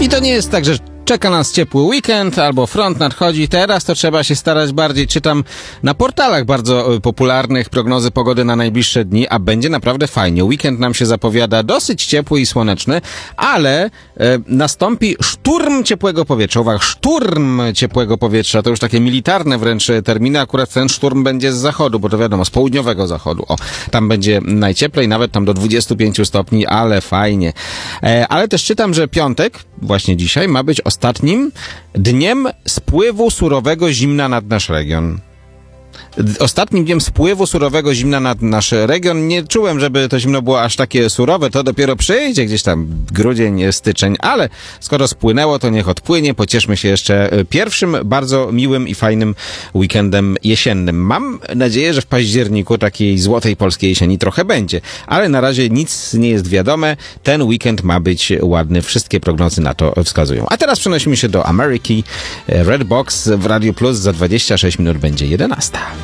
I to nie jest tak, że czeka nas ciepły weekend albo front nadchodzi. Teraz to trzeba się starać bardziej. Czytam na portalach bardzo popularnych prognozy pogody na najbliższe dni, a będzie naprawdę fajnie. Weekend nam się zapowiada dosyć ciepły i słoneczny, ale nastąpi szturm ciepłego powietrza. Uwaga, szturm ciepłego powietrza. To już takie militarne wręcz terminy. Akurat ten szturm będzie z zachodu, bo to wiadomo, z południowego zachodu. O, tam będzie najcieplej, nawet tam do 25 stopni, ale fajnie. Ale też czytam, że piątek, właśnie dzisiaj, ma być ostatnim dniem spływu surowego zimna nad nasz region. Ostatnim dniem spływu surowego zimna nad nasz region. Nie czułem, żeby to zimno było aż takie surowe. To dopiero przyjdzie gdzieś tam grudzień, styczeń, ale skoro spłynęło, to niech odpłynie. Pocieszmy się jeszcze pierwszym bardzo miłym i fajnym weekendem jesiennym. Mam nadzieję, że w październiku takiej złotej polskiej jesieni trochę będzie, ale na razie nic nie jest wiadome. Ten weekend ma być ładny. Wszystkie prognozy na to wskazują. A teraz przenosimy się do Ameryki. Red Box w Radio Plus za 26 minut będzie 11.